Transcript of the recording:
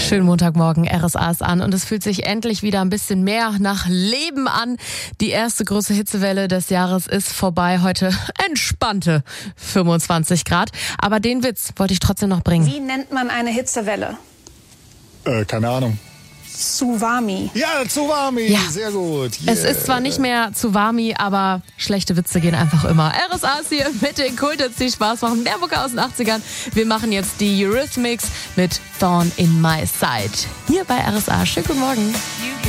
Schönen Montagmorgen, RSA ist an und es fühlt sich endlich wieder ein bisschen mehr nach Leben an. Die erste große Hitzewelle des Jahres ist vorbei. Heute entspannte 25 Grad. Aber den Witz wollte ich trotzdem noch bringen. Wie nennt man eine Hitzewelle? Keine Ahnung. Tsunami. Ja, Tsunami, Ja. sehr gut. Yeah. Es ist zwar nicht mehr zu warmi, aber schlechte Witze gehen einfach immer. RSA ist hier mit den Kulthits, die Spaß machen. Der Mucke aus den 80ern. Wir machen jetzt die Eurythmics mit Thorn in My Side. Hier bei RSA. Schönen guten Morgen.